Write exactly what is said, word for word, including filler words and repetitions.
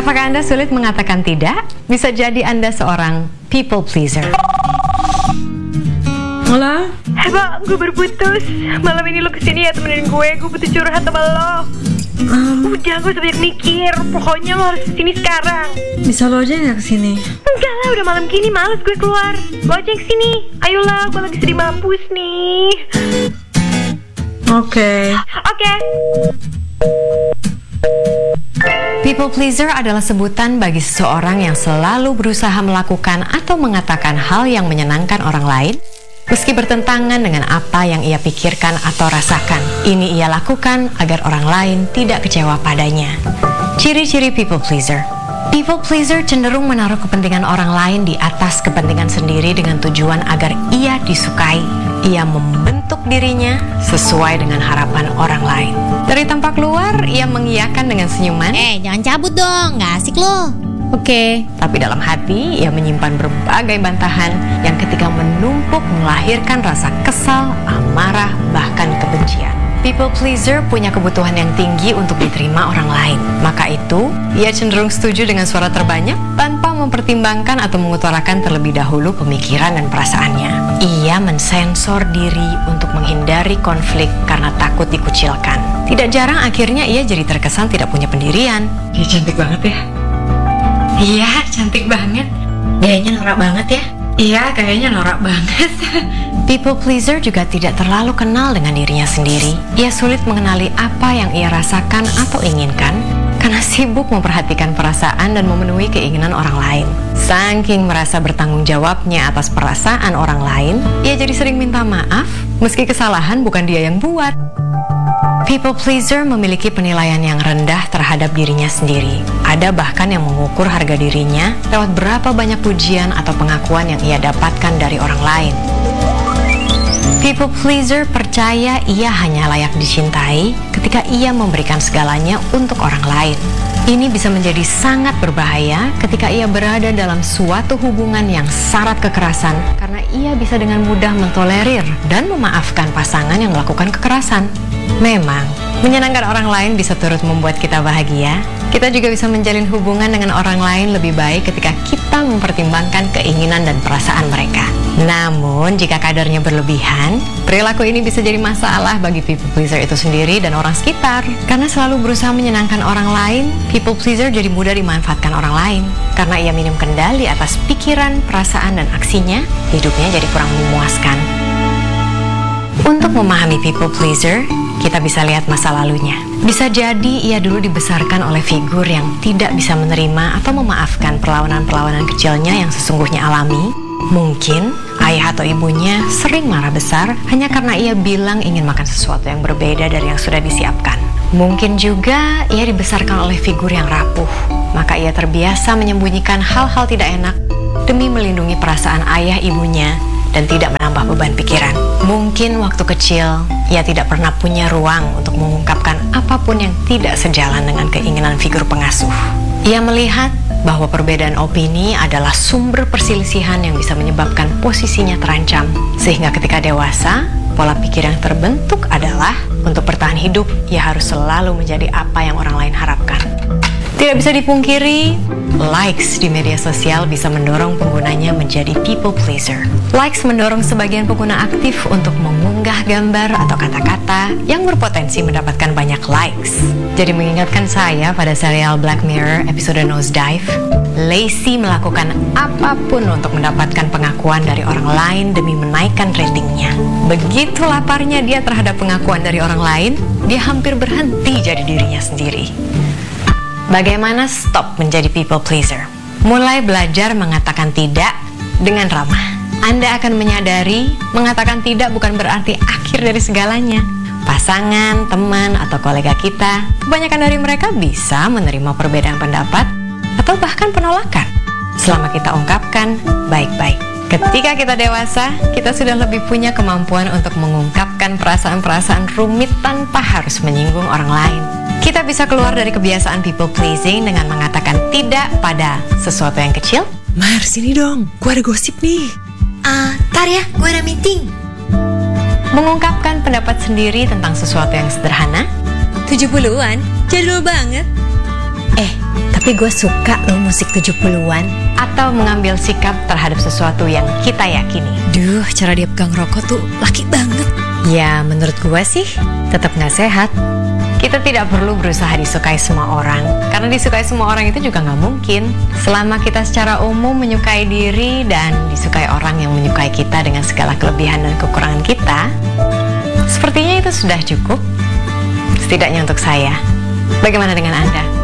Apakah Anda sulit mengatakan tidak? Bisa jadi Anda seorang people pleaser. Halo? Heba, gue baru putus. Malam ini lo kesini ya temenin gue. Gue butuh curhat sama lo. Um, Udah, gue sebanyak mikir. Pokoknya lo harus kesini sekarang. bisa lo aja gak kesini? Enggak lah, udah malam gini males gue keluar. Lo aja yang kesini. Ayolah, gue lagi sedih mampus nih. Oke. Oke. People pleaser adalah sebutan bagi seseorang yang selalu berusaha melakukan atau mengatakan hal yang menyenangkan orang lain, meski bertentangan dengan apa yang ia pikirkan atau rasakan. Ini ia lakukan agar orang lain tidak kecewa padanya. Ciri-ciri people pleaser. People pleaser cenderung menaruh kepentingan orang lain di atas kepentingan sendiri dengan tujuan agar ia disukai. Ia membentuk dirinya sesuai dengan harapan orang lain. Dari tampak luar, ia mengiyakan dengan senyuman. Eh, jangan cabut dong, nggak asik loh. Oke, tapi dalam hati ia menyimpan berbagai bantahan yang ketika menumpuk melahirkan rasa kesal, amarah, bahkan kebencian. People pleaser punya kebutuhan yang tinggi untuk diterima orang lain. Maka itu, ia cenderung setuju dengan suara terbanyak tanpa mempertimbangkan atau mengutarakan terlebih dahulu pemikiran dan perasaannya. Ia mensensor diri untuk menghindari konflik karena takut dikucilkan. Tidak jarang akhirnya ia jadi terkesan tidak punya pendirian. Dia cantik banget ya? Iya, cantik banget. Kayaknya norak banget ya? Iya, kayaknya norak banget. People pleaser juga tidak terlalu kenal dengan dirinya sendiri. Ia sulit mengenali apa yang ia rasakan atau inginkan karena sibuk memperhatikan perasaan dan memenuhi keinginan orang lain. Saking merasa bertanggung jawabnya atas perasaan orang lain, ia jadi sering minta maaf meski kesalahan bukan dia yang buat. People pleaser memiliki penilaian yang rendah terhadap dirinya sendiri. Ada bahkan yang mengukur harga dirinya lewat berapa banyak pujian atau pengakuan yang ia dapatkan dari orang lain. People pleaser percaya ia hanya layak dicintai ketika ia memberikan segalanya untuk orang lain. Ini bisa menjadi sangat berbahaya ketika ia berada dalam suatu hubungan yang syarat kekerasan karena ia bisa dengan mudah mentolerir dan memaafkan pasangan yang melakukan kekerasan. Memang, menyenangkan orang lain bisa turut membuat kita bahagia. Kita juga bisa menjalin hubungan dengan orang lain lebih baik ketika kita mempertimbangkan keinginan dan perasaan mereka. Namun, jika kadarnya berlebihan, perilaku ini bisa jadi masalah bagi people pleaser itu sendiri dan orang sekitar. Karena selalu berusaha menyenangkan orang lain, people pleaser jadi mudah dimanfaatkan orang lain. Karena ia minim kendali atas pikiran, perasaan, dan aksinya, hidupnya jadi kurang memuaskan. Untuk memahami people pleaser, kita bisa lihat masa lalunya. Bisa jadi ia dulu dibesarkan oleh figur yang tidak bisa menerima atau memaafkan perlawanan-perlawanan kecilnya yang sesungguhnya alami. Mungkin ayah atau ibunya sering marah besar hanya karena ia bilang ingin makan sesuatu yang berbeda dari yang sudah disiapkan. Mungkin juga ia dibesarkan oleh figur yang rapuh, maka ia terbiasa menyembunyikan hal-hal tidak enak demi melindungi perasaan ayah ibunya dan tidak menambah beban pikiran. Mungkin waktu kecil, ia tidak pernah punya ruang untuk mengungkapkan apapun yang tidak sejalan dengan keinginan figur pengasuh. Ia melihat bahwa perbedaan opini adalah sumber perselisihan yang bisa menyebabkan posisinya terancam. Sehingga ketika dewasa, pola pikir yang terbentuk adalah untuk bertahan hidup, ia harus selalu menjadi apa yang orang lain harapkan. Tidak bisa dipungkiri, likes di media sosial bisa mendorong penggunanya menjadi people pleaser. Likes mendorong sebagian pengguna aktif untuk mengunggah gambar atau kata-kata yang berpotensi mendapatkan banyak likes. Jadi mengingatkan saya pada serial Black Mirror episode Nosedive, Lacey melakukan apapun untuk mendapatkan pengakuan dari orang lain demi menaikkan ratingnya. Begitu laparnya dia terhadap pengakuan dari orang lain, dia hampir berhenti jadi dirinya sendiri. Bagaimana stop menjadi people pleaser? Mulai belajar mengatakan tidak dengan ramah. Anda akan menyadari mengatakan tidak bukan berarti akhir dari segalanya. Pasangan, teman, atau kolega kita, kebanyakan dari mereka bisa menerima perbedaan pendapat atau bahkan penolakan selama kita ungkapkan baik-baik. Ketika kita dewasa, kita sudah lebih punya kemampuan untuk mengungkapkan perasaan-perasaan rumit tanpa harus menyinggung orang lain. Kita bisa keluar dari kebiasaan people pleasing dengan mengatakan tidak pada sesuatu yang kecil. Mar, sini dong, gue ada gosip nih. Ah, tar ya, gue ada meeting. Mengungkapkan pendapat sendiri tentang sesuatu yang sederhana. tujuh puluhan, jadul banget. Eh, tapi Tapi gue suka loh musik tujuh puluhan. Atau mengambil sikap terhadap sesuatu yang kita yakini. Duh, cara dia pegang rokok tuh laki banget. Ya, menurut gue sih tetap gak sehat. Kita tidak perlu berusaha disukai semua orang, karena disukai semua orang itu juga nggak mungkin. Selama kita secara umum menyukai diri dan disukai orang yang menyukai kita dengan segala kelebihan dan kekurangan kita, sepertinya itu sudah cukup. Setidaknya untuk saya. Bagaimana dengan Anda?